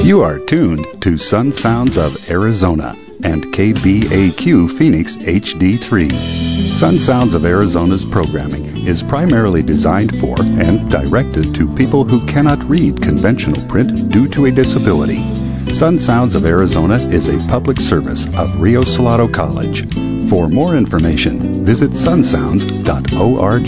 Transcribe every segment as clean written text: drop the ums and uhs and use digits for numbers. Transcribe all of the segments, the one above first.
You are tuned to Sun Sounds of Arizona and KBAQ Phoenix HD3. Sun Sounds of Arizona's programming is primarily designed for and directed to people who cannot read conventional print due to a disability. Sun Sounds of Arizona is a public service of Rio Salado College. For more information, visit sunsounds.org.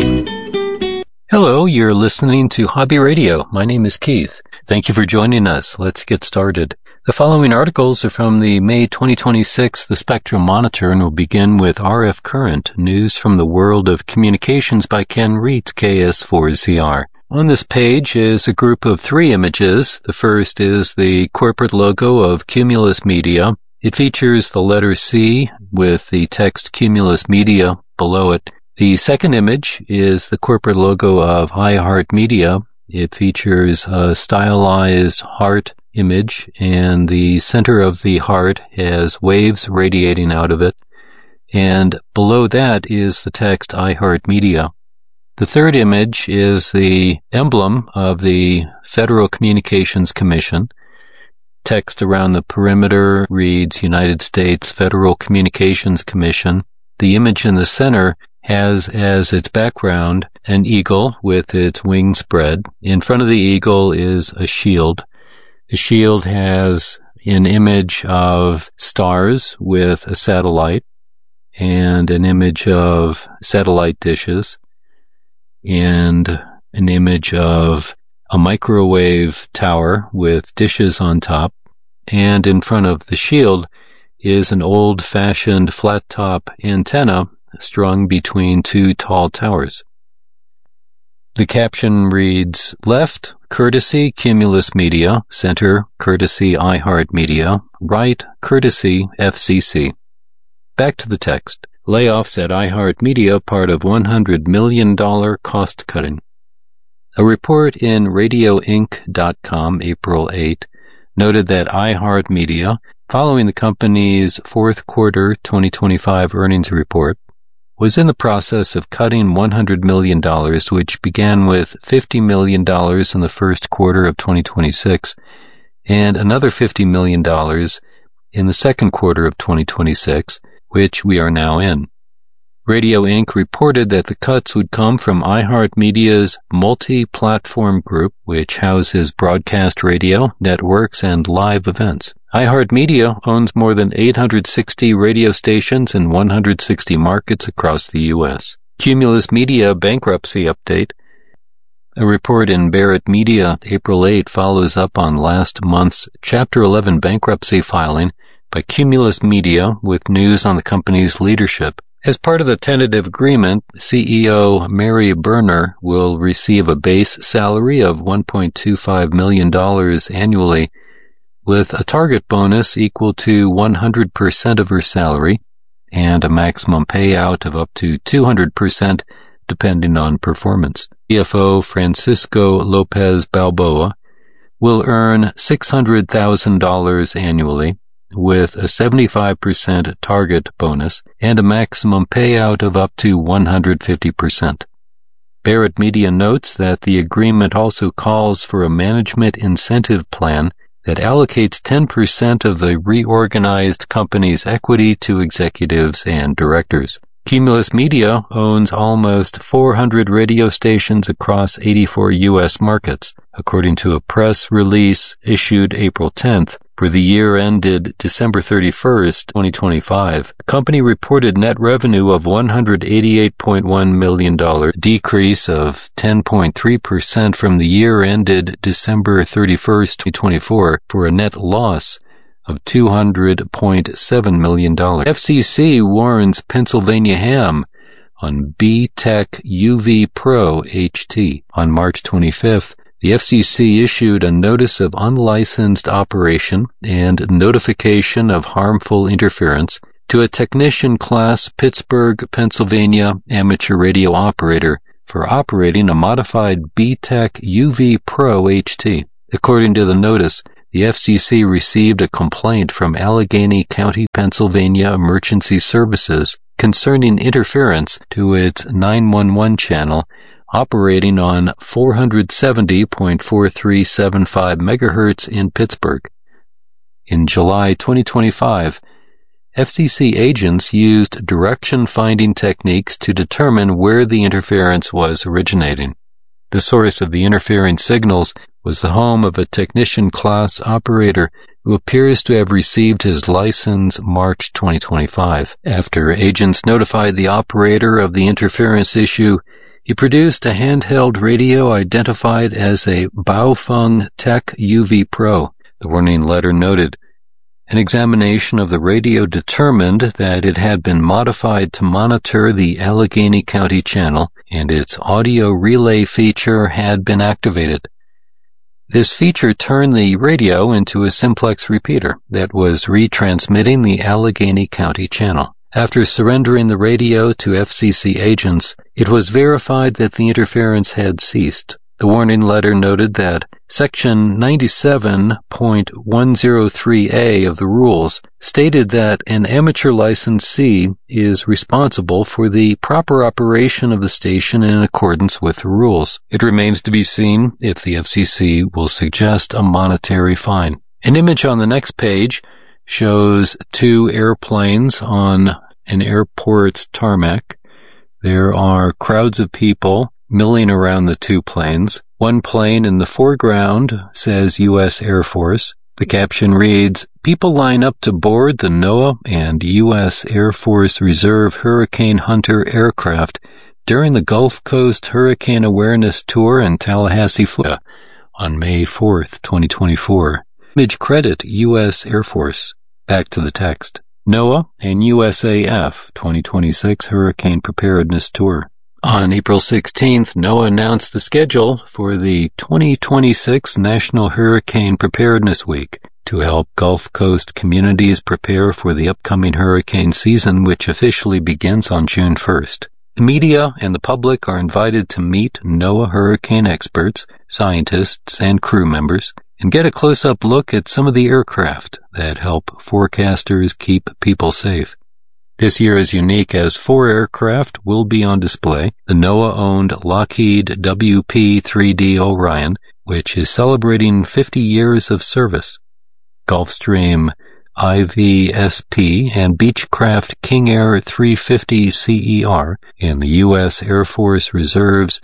Hello, you're listening to Hobby Radio. My name is Keith. Thank you for joining us. Let's get started. The following articles are from the May 2026 The Spectrum Monitor and will begin with RF Current, news from the world of communications by Ken Reitz, KS4ZR. On this page is a group of 3 images. The first is the corporate logo of Cumulus Media. It features the letter C with the text Cumulus Media below it. The second image is the corporate logo of iHeartMedia. It features a stylized heart image, and the center of the heart has waves radiating out of it. And below that is the text iHeartMedia. The third image is the emblem of the Federal Communications Commission. Text around the perimeter reads United States Federal Communications Commission. The image in the center has as its background an eagle with its wings spread. In front of the eagle is a shield. The shield has an image of stars with a satellite and an image of satellite dishes and an image of a microwave tower with dishes on top. And in front of the shield is an old-fashioned flat-top antenna strung between 2 tall towers. The caption reads, left, courtesy Cumulus Media, center, courtesy iHeartMedia, right, courtesy FCC. Back to the text. Layoffs at iHeartMedia, part of $100 million cost cutting. A report in RadioInc.com, April 8, noted that iHeartMedia, following the company's fourth quarter 2025 earnings report, was in the process of cutting $100 million, which began with $50 million in the first quarter of 2026 and another $50 million in the second quarter of 2026, which we are now in. Radio Inc. reported that the cuts would come from iHeartMedia's multi-platform group, which houses broadcast radio, networks, and live events. iHeartMedia owns more than 860 radio stations in 160 markets across the U.S. Cumulus Media bankruptcy update. A report in Barrett Media, April 8, follows up on last month's Chapter 11 bankruptcy filing by Cumulus Media with news on the company's leadership. As part of the tentative agreement, CEO Mary Berner will receive a base salary of $1.25 million annually, with a target bonus equal to 100% of her salary and a maximum payout of up to 200% depending on performance. CFO Francisco Lopez Balboa will earn $600,000 annually, with a 75% target bonus and a maximum payout of up to 150%. Barrett Media notes that the agreement also calls for a management incentive plan that allocates 10% of the reorganized company's equity to executives and directors. Cumulus Media owns almost 400 radio stations across 84 U.S. markets, according to a press release issued April 10th. For the year ended December 31st, 2025, the company reported net revenue of $188.1 million, decrease of 10.3% from the year ended December 31st, 2024, for a net loss of $200.7 million. FCC warns Pennsylvania Ham on B-Tech UV Pro HT. On March 25th, the FCC issued a notice of unlicensed operation and notification of harmful interference to a technician class Pittsburgh, Pennsylvania amateur radio operator for operating a modified B-Tech UV Pro HT. According to the notice, the FCC received a complaint from Allegheny County, Pennsylvania Emergency Services concerning interference to its 911 channel operating on 470.4375 MHz in Pittsburgh. In July 2025, FCC agents used direction-finding techniques to determine where the interference was originating. The source of the interfering signals was the home of a technician-class operator who appears to have received his license March 2025. After agents notified the operator of the interference issue, he produced a handheld radio identified as a Baofeng Tech UV Pro, the warning letter noted. An examination of the radio determined that it had been modified to monitor the Allegheny County channel, and its audio relay feature had been activated. This feature turned the radio into a simplex repeater that was retransmitting the Allegheny County channel. After surrendering the radio to FCC agents, it was verified that the interference had ceased. The warning letter noted that Section 97.103A of the rules stated that an amateur licensee is responsible for the proper operation of the station in accordance with the rules. It remains to be seen if the FCC will suggest a monetary fine. An image on the next page shows two airplanes on an airport's tarmac. There are crowds of people milling around the two planes. One plane in the foreground says U.S. Air Force. The caption reads, "People line up to board the NOAA and U.S. Air Force Reserve Hurricane Hunter aircraft during the Gulf Coast Hurricane Awareness Tour in Tallahassee, Florida on May 4th, 2024. Image credit U.S. Air Force." Back to the text. NOAA and USAF 2026 Hurricane Preparedness Tour. On April 16th, NOAA announced the schedule for the 2026 National Hurricane Preparedness Week to help Gulf Coast communities prepare for the upcoming hurricane season, which officially begins on June 1st. The media and the public are invited to meet NOAA hurricane experts, scientists, and crew members, and get a close-up look at some of the aircraft that help forecasters keep people safe. This year is unique as 4 aircraft will be on display. The NOAA-owned Lockheed WP-3D Orion, which is celebrating 50 years of service. Gulfstream IVSP and Beechcraft King Air 350 CER in the U.S. Air Force Reserve's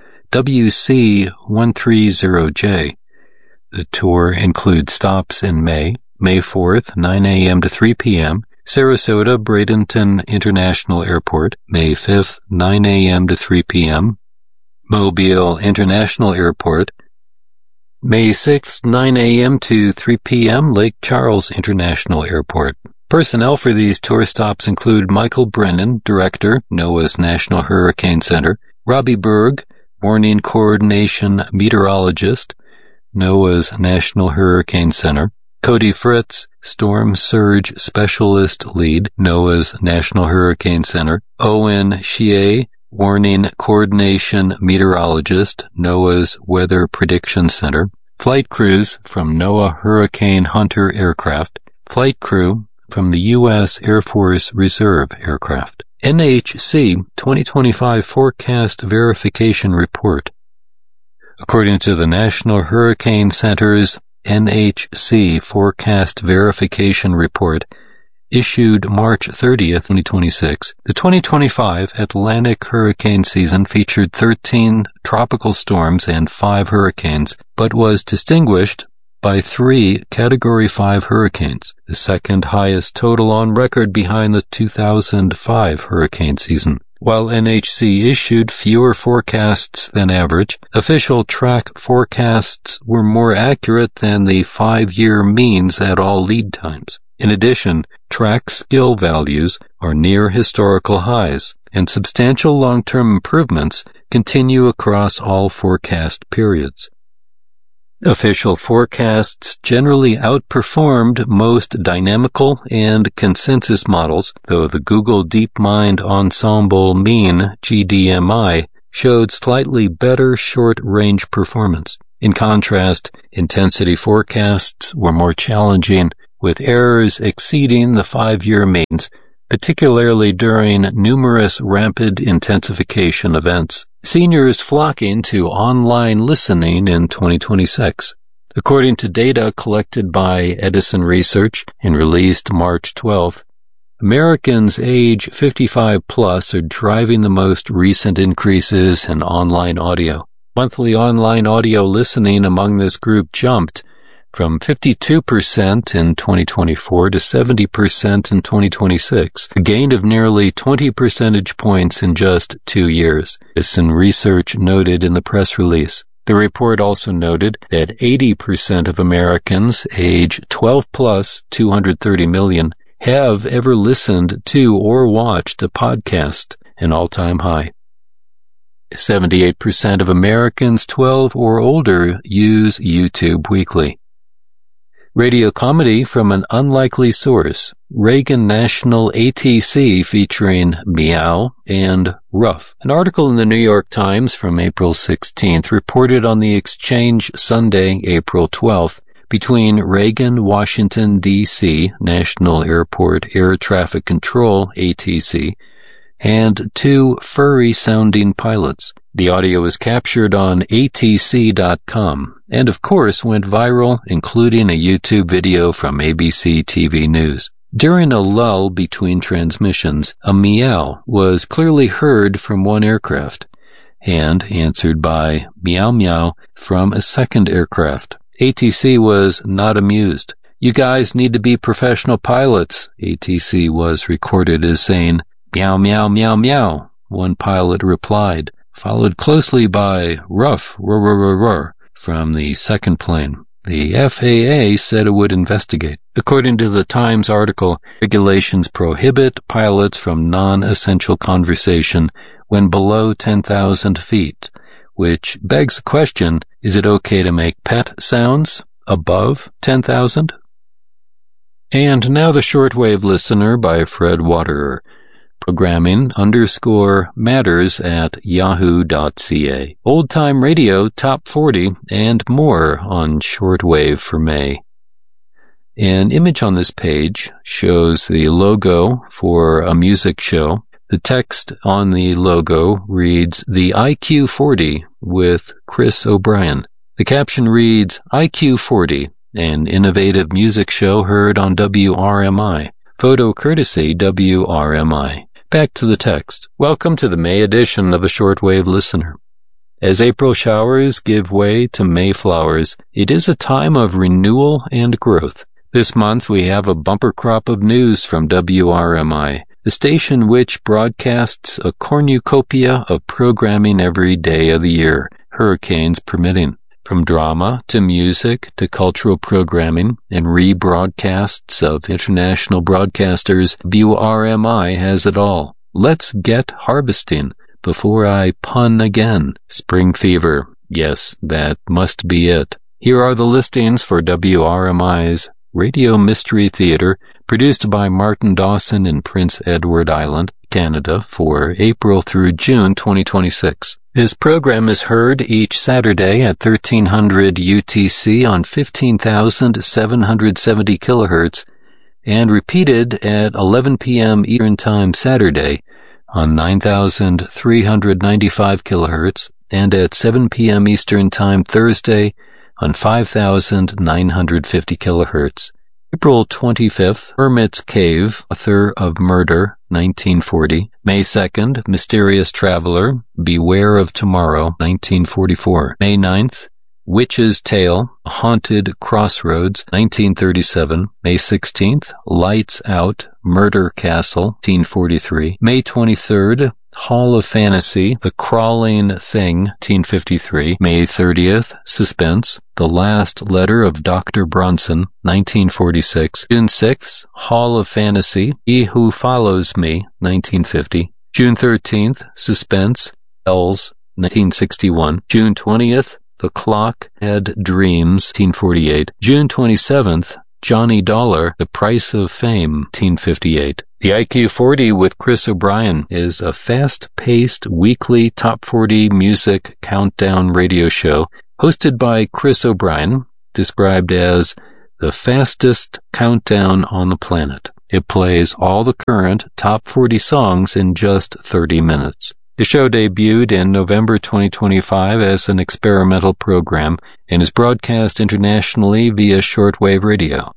WC-130J. The tour includes stops in May 4th, 9 a.m. to 3 p.m., Sarasota Bradenton International Airport, May 5th, 9 a.m. to 3 p.m. Mobile International Airport, May 6th, 9 a.m. to 3 p.m. Lake Charles International Airport. Personnel for these tour stops include Michael Brennan, Director, NOAA's National Hurricane Center, Robbie Berg, Warning Coordination Meteorologist, NOAA's National Hurricane Center, Cody Fritz, Storm Surge Specialist Lead, NOAA's National Hurricane Center, Owen Shea, Warning Coordination Meteorologist, NOAA's Weather Prediction Center, flight crews from NOAA Hurricane Hunter aircraft, flight crew from the U.S. Air Force Reserve aircraft. NHC 2025 Forecast Verification Report. According to the National Hurricane Center's NHC Forecast Verification Report, issued March 30th, 2026, the 2025 Atlantic hurricane season featured 13 tropical storms and 5 hurricanes, but was distinguished by 3 Category 5 hurricanes, the second highest total on record behind the 2005 hurricane season. While NHC issued fewer forecasts than average, official track forecasts were more accurate than the 5-year means at all lead times. In addition, track skill values are near historical highs, and substantial long-term improvements continue across all forecast periods. Official forecasts generally outperformed most dynamical and consensus models, though the Google DeepMind Ensemble Mean GDMI showed slightly better short-range performance. In contrast, intensity forecasts were more challenging, with errors exceeding the 5-year means, particularly during numerous rapid intensification events. Seniors flocking to online listening in 2026. According to data collected by Edison Research and released March 12th, Americans age 55 plus are driving the most recent increases in online audio. Monthly online audio listening among this group jumped from 52% in 2024 to 70% in 2026, a gain of nearly 20 percentage points in just 2 years, Edison Research noted in the press release. The report also noted that 80% of Americans age 12 plus 230 million have ever listened to or watched a podcast, an all-time high. 78% of Americans 12 or older use YouTube weekly. Radio comedy from an unlikely source, Reagan National ATC featuring Meow and Ruff. An article in the New York Times from April 16th reported on the exchange Sunday, April 12th, between Reagan, Washington, D.C. National Airport Air Traffic Control, ATC, and 2 furry-sounding pilots. The audio was captured on ATC.com and, of course, went viral, including a YouTube video from ABC TV News. During a lull between transmissions, a meow was clearly heard from one aircraft and answered by meow meow from a second aircraft. ATC was not amused. "You guys need to be professional pilots," ATC was recorded as saying, "Meow, meow, meow, meow," one pilot replied, followed closely by "Ruff, roar, roar, roar, roar," from the second plane. The FAA said it would investigate. According to the Times article, regulations prohibit pilots from non-essential conversation when below 10,000 feet, which begs the question, is it okay to make pet sounds above 10,000? And now the Shortwave Listener by Fred Waterer. Programming _matters at yahoo.ca. Old Time Radio Top 40 and more on shortwave for May. An image on this page shows the logo for a music show. The text on the logo reads, "The IQ40 with Chris O'Brien." The caption reads, "IQ40, an innovative music show heard on WRMI. Photo courtesy WRMI." Back to the text. Welcome to the May edition of the Shortwave Listener. As April showers give way to May flowers, it is a time of renewal and growth. This month we have a bumper crop of news from WRMI, the station which broadcasts a cornucopia of programming every day of the year, hurricanes permitting. From drama to music to cultural programming and rebroadcasts of international broadcasters, WRMI has it all. Let's get harvesting before I pun again. Spring fever. Yes, that must be it. Here are the listings for WRMI's Radio Mystery Theater, produced by Martin Dawson in Prince Edward Island, Canada, for April through June 2026. This program is heard each Saturday at 1300 UTC on 15,770 kilohertz and repeated at 11 p.m. Eastern Time Saturday on 9,395 kilohertz and at 7 p.m. Eastern Time Thursday on 5,950 kilohertz. April 25th, Hermit's Cave, Author of Murder, 1940. May 2nd, Mysterious Traveler, Beware of Tomorrow, 1944. May 9th, Witch's Tale, Haunted Crossroads, 1937. May 16th, Lights Out, Murder Castle, 1943. May 23rd, Hall of Fantasy, The Crawling Thing, 1953. May 30th, Suspense, The Last Letter of Dr. Bronson, 1946. June 6th, Hall of Fantasy, He Who Follows Me, 1950. June 13th, Suspense, Ells, 1961. June 20th, The Clock Had Dreams, 1948. June 27th, Johnny Dollar, The Price of Fame, 1958. The IQ40 with Chris O'Brien is a fast-paced weekly Top 40 music countdown radio show hosted by Chris O'Brien, described as the fastest countdown on the planet. It plays all the current top 40 songs in just 30 minutes. The show debuted in November 2025 as an experimental program and is broadcast internationally via shortwave radio,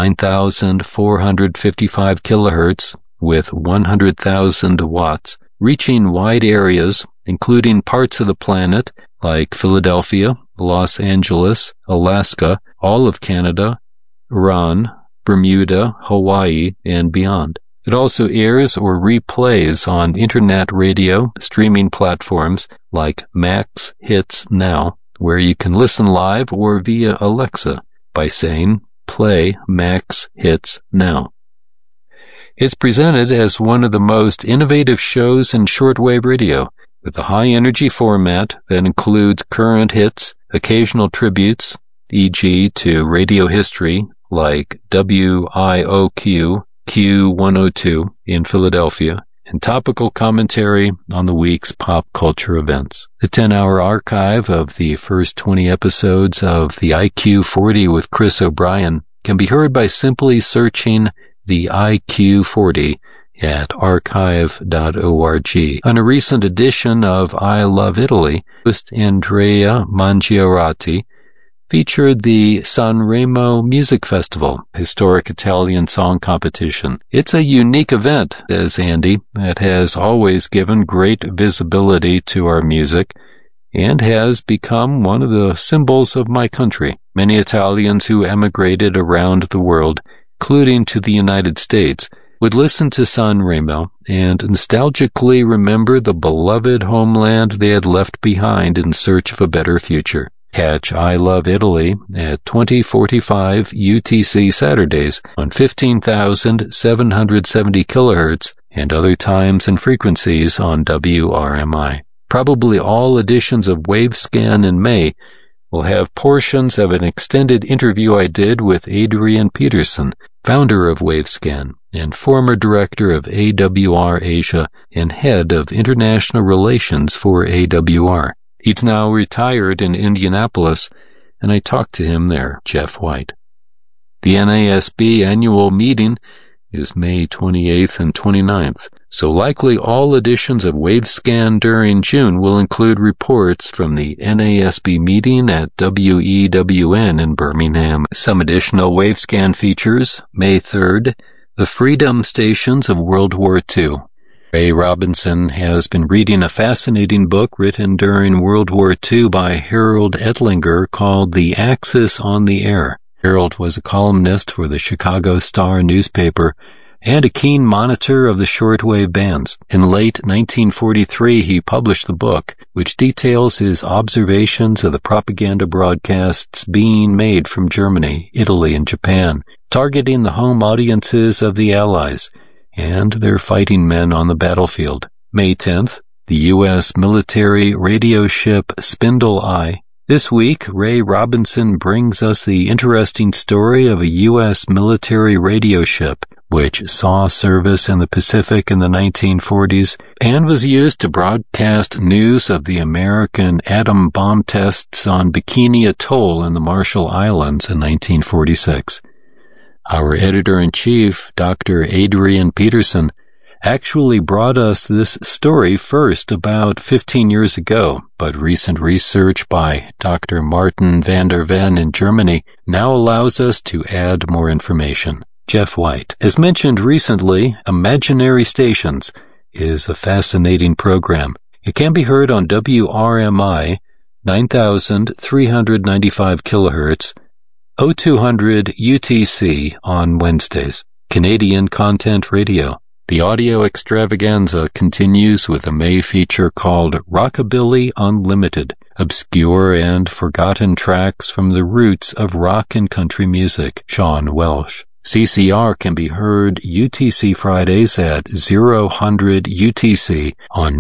9,455 kilohertz with 100,000 watts, reaching wide areas, including parts of the planet like Philadelphia, Los Angeles, Alaska, all of Canada, Iran, Bermuda, Hawaii, and beyond. It also airs or replays on internet radio streaming platforms like Max Hits Now, where you can listen live or via Alexa by saying, "Play Max Hits Now." It's presented as one of the most innovative shows in shortwave radio, with a high-energy format that includes current hits, occasional tributes, e.g. to radio history like WIOQ Q102 in Philadelphia, and topical commentary on the week's pop culture events. The 10-hour archive of the first 20 episodes of the IQ40 with Chris O'Brien can be heard by simply searching the IQ40 at archive.org. On a recent edition of I Love Italy, host Andrea Mangiarotti featured the Sanremo Music Festival, historic Italian song competition. It's a unique event, says Andy, that has always given great visibility to our music and has become one of the symbols of my country. Many Italians who emigrated around the world, including to the United States, would listen to Sanremo and nostalgically remember the beloved homeland they had left behind in search of a better future. Catch I Love Italy at 2045 UTC Saturdays on 15,770 kilohertz and other times and frequencies on WRMI. Probably all editions of Wavescan in May will have portions of an extended interview I did with Adrian Peterson, founder of Wavescan and former director of AWR Asia and head of international relations for AWR. He's now retired in Indianapolis, and I talked to him there, Jeff White. The NASB annual meeting is May 28th and 29th, so likely all editions of Wavescan during June will include reports from the NASB meeting at WEWN in Birmingham. Some additional Wavescan features, May 3rd, the Freedom Stations of World War II. Ray Robinson has been reading a fascinating book written during World War II by Harold Ettlinger called The Axis on the Air. Harold was a columnist for the Chicago Star newspaper and a keen monitor of the shortwave bands. In late 1943, he published the book, which details his observations of the propaganda broadcasts being made from Germany, Italy, and Japan, targeting the home audiences of the Allies and their fighting men on the battlefield. May 10th, the U.S. military radio ship Spindle Eye. This week, Ray Robinson brings us the interesting story of a U.S. military radio ship which saw service in the Pacific in the 1940s and was used to broadcast news of the American atom bomb tests on Bikini Atoll in the Marshall Islands in 1946. Our editor-in-chief, Dr. Adrian Peterson, actually brought us this story first about 15 years ago, but recent research by Dr. Martin van der Ven in Germany now allows us to add more information. Jeff White. As mentioned recently, Imaginary Stations is a fascinating program. It can be heard on WRMI, 9,395 kilohertz, 0200 UTC on Wednesdays. Canadian Content Radio. The audio extravaganza continues with a May feature called Rockabilly Unlimited, obscure and forgotten tracks from the roots of rock and country music. Sean Welsh. CCR can be heard UTC Fridays at 0100 UTC on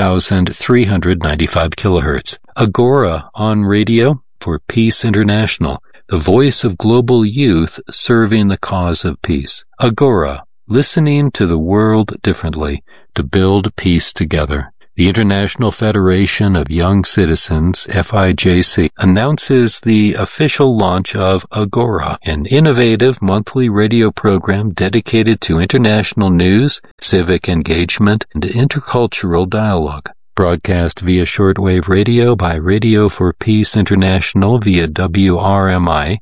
9,395 kilohertz. Agora on radio for Peace International, the voice of global youth serving the cause of peace. Agora, listening to the world differently to build peace together. The International Federation of Young Citizens, FIJC, announces the official launch of Agora, an innovative monthly radio program dedicated to international news, civic engagement, and intercultural dialogue. Broadcast via shortwave radio by Radio for Peace International via WRMI,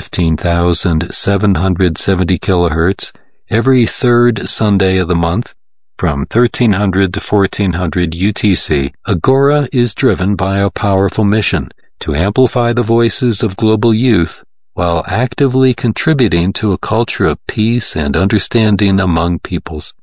15,770 kilohertz, every third Sunday of the month, from 1300 to 1400 UTC. Agora is driven by a powerful mission to amplify the voices of global youth while actively contributing to a culture of peace and understanding among peoples.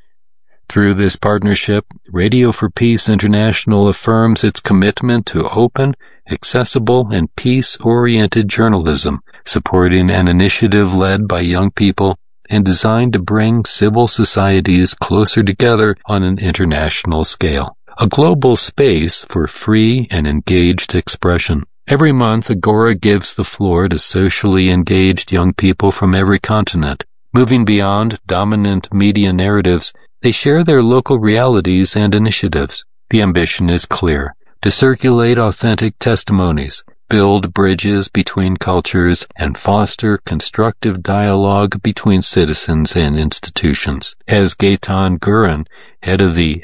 Through this partnership, Radio for Peace International affirms its commitment to open, accessible, and peace-oriented journalism, supporting an initiative led by young people and designed to bring civil societies closer together on an international scale. A global space for free and engaged expression. Every month, Agora gives the floor to socially engaged young people from every continent. Moving beyond dominant media narratives, they share their local realities and initiatives. The ambition is clear: to circulate authentic testimonies, build bridges between cultures, and foster constructive dialogue between citizens and institutions. As Gaetan Guren, head of the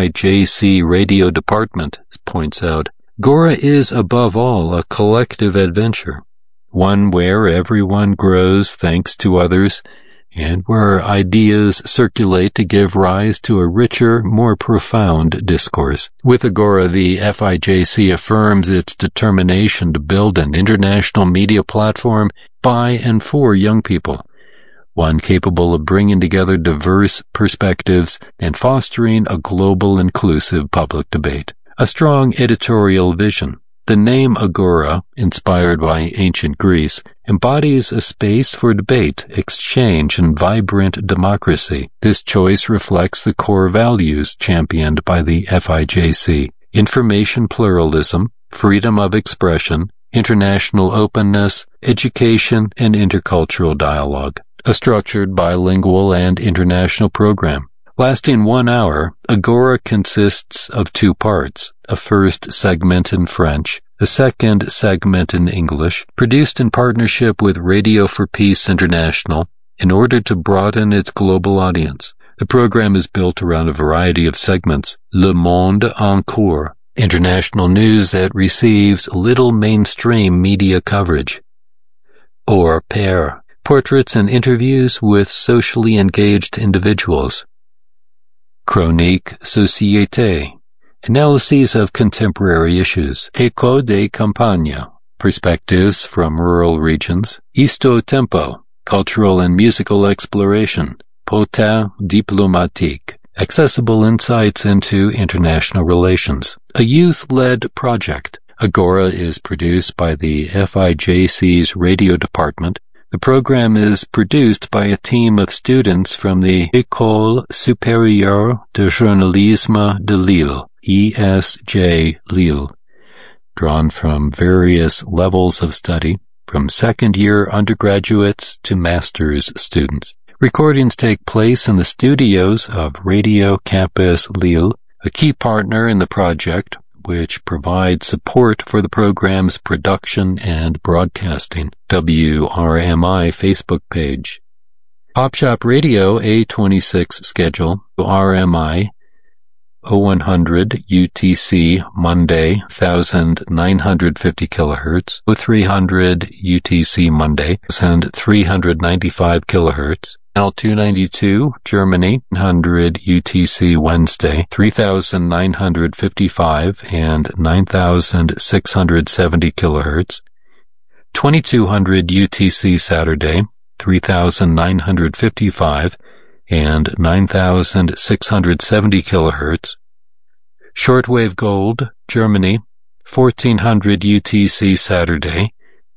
FIJC radio department, points out, Agora is above all a collective adventure, one where everyone grows thanks to others, and where ideas circulate to give rise to a richer, more profound discourse. With Agora, the FIJC affirms its determination to build an international media platform by and for young people, one capable of bringing together diverse perspectives and fostering a global inclusive public debate. A strong editorial vision. The name Agora, inspired by ancient Greece, embodies a space for debate, exchange, and vibrant democracy. This choice reflects the core values championed by the FIJC: information pluralism, freedom of expression, international openness, education, and intercultural dialogue. A structured bilingual and international program. Lasting 1 hour, Agora consists of 2 parts, a first segment in French, a second segment in English, produced in partnership with Radio for Peace International in order to broaden its global audience. The program is built around a variety of segments: Le Monde en Cours, international news that receives little mainstream media coverage; Hors Pair, portraits and interviews with socially engaged individuals; Chronique Société, analyses of contemporary issues; Écho des campagnes, perspectives from rural regions; Isto Tempo, cultural and musical exploration; Potin diplomatique, accessible insights into international relations. A youth-led project. Agora is produced by the FIJC's radio department. The program is produced by a team of students from the École Supérieure de Journalisme de Lille, ESJ Lille, drawn from various levels of study, from second-year undergraduates to master's students. Recordings take place in the studios of Radio Campus Lille, a key partner in the project, which provides support for the program's production and broadcasting. WRMI Facebook page. Pop Shop Radio A26 schedule. RMI 0100 UTC Monday 1950 kilohertz, 0300 UTC Monday 1395 kilohertz. Channel 292, Germany, 100 UTC Wednesday, 3,955 and 9,670 kilohertz. 2200 UTC Saturday, 3,955 and 9,670 kilohertz. Shortwave Gold, Germany, 1400 UTC Saturday,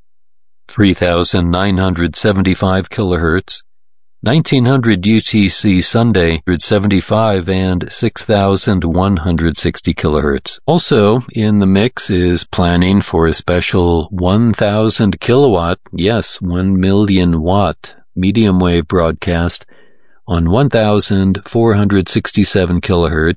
3,975 kilohertz. 1900 UTC Sunday, 175 and 6,160 kilohertz. Also in the mix is planning for a special 1,000 kilowatt, yes, 1 million watt medium wave broadcast on 1,467 kilohertz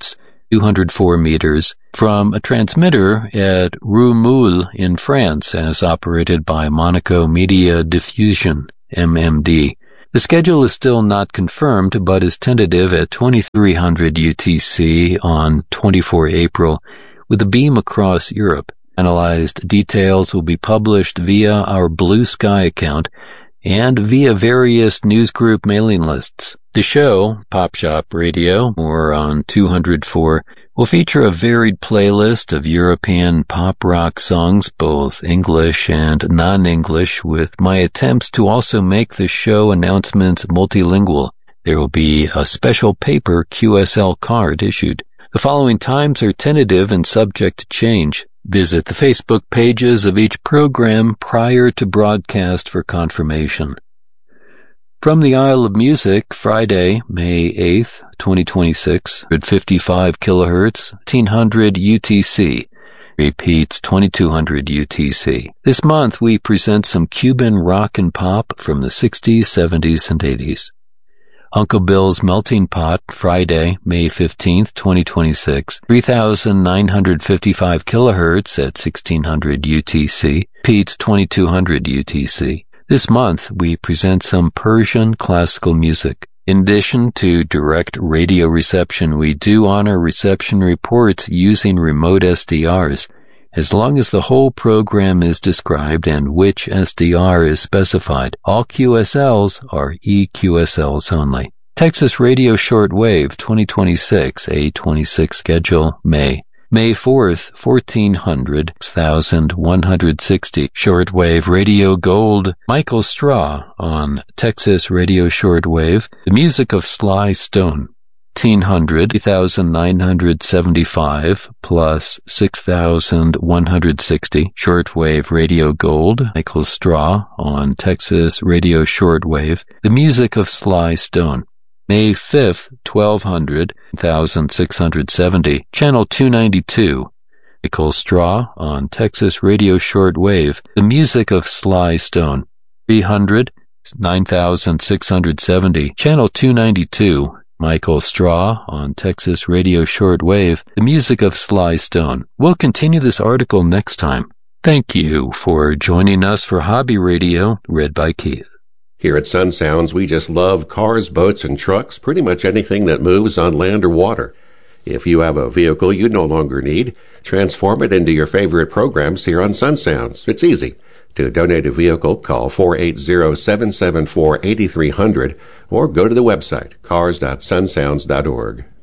204 meters, from a transmitter at Rue Moule in France as operated by Monaco Media Diffusion, MMD. The schedule is still not confirmed, but is tentative at 2300 UTC on 24 April, with a beam across Europe. Analyzed details will be published via our Blue Sky account and via various newsgroup mailing lists. The show, Pop Shop Radio, or on 204, will feature a varied playlist of European pop rock songs, both English and non-English, with my attempts to also make the show announcements multilingual. There will be a special paper QSL card issued. The following times are tentative and subject to change. Visit the Facebook pages of each program prior to broadcast for confirmation. From the Isle of Music, Friday, May 8th, 2026, at 55 kHz, 1800 UTC. Repeats 2200 UTC. This month we present some Cuban rock and pop from the 60s, 70s, and 80s. Uncle Bill's Melting Pot, Friday, May 15th, 2026, 3,955 kHz at 1600 UTC, repeats 2200 UTC. This month, we present some Persian classical music. In addition to direct radio reception, we do honor reception reports using remote SDRs, as long as the whole program is described and which SDR is specified. All QSLs are EQSLs only. Texas Radio Shortwave 2026, A26 schedule, May 4th, 1400, 6160. Shortwave Radio Gold, Michael Straw on Texas Radio Shortwave. The music of Sly Stone. 1800, 3,975 plus 6,160. Shortwave Radio Gold, Michael Straw on Texas Radio Shortwave. The music of Sly Stone. May 5th, 1200, 1,670. Channel 292. Michael Straw on Texas Radio Shortwave. The music of Sly Stone. 300, 9,670. Channel 292. Michael Straw on Texas Radio Shortwave, the music of Sly Stone. We'll continue this article next time. Thank you for joining us for Hobby Radio, read by Keith. Here at Sun Sounds, we just love cars, boats, and trucks, pretty much anything that moves on land or water. If you have a vehicle you no longer need, transform it into your favorite programs here on Sun Sounds. It's easy. To donate a vehicle, call 480-774-8300 or go to the website cars.sunsounds.org.